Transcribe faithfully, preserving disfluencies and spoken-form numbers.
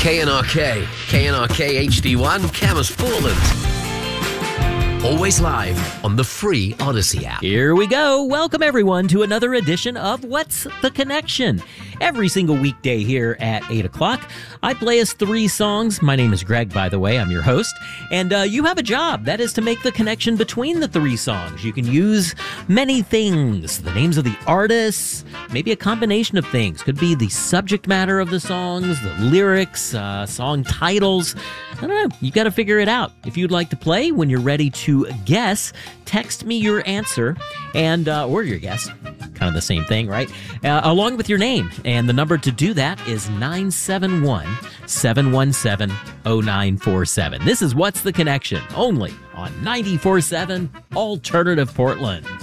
K N R K, K N R K H D one, Camas Portland. Always live on the free Odyssey app. Here we go. Welcome, everyone, to another edition of What's the Connection? Every single weekday here at eight o'clock, I play us three songs. My name is Greg, by the way. I'm your host. And uh, you have a job. That is to make the connection between the three songs. You can use many things. The names of the artists, maybe a combination of things. Could be the subject matter of the songs, the lyrics, uh, song titles. I don't know. You got to figure it out. If you'd like to play, when you're ready to guess, text me your answer and uh, or your guess. Kind of the same thing, right? Uh, along with your name. And the number to do that is nine seven one, seven one seven, zero nine four seven. This is What's the Connection? Only on ninety-four point seven Alternative Portland.